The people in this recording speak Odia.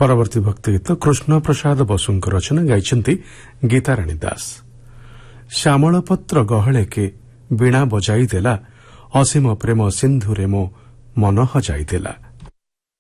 ପରବର୍ତ୍ତୀ ଭକ୍ତି ଗୀତ କୃଷ୍ଣ ପ୍ରସାଦ ବସୁଙ୍କ ରଚନା ଗାଇଛନ୍ତି ଗୀତାରାଣୀ ଦାସ। ଶ୍ୟାମଳ ପତ୍ର ଗହଳେକେ ବୀଣା ବଜାଇ ଦେଲା, ଅସୀମ ପ୍ରେମ ସିନ୍ଧୁରେ ମୋ ମନ ହଜାଇ ଦେଲା।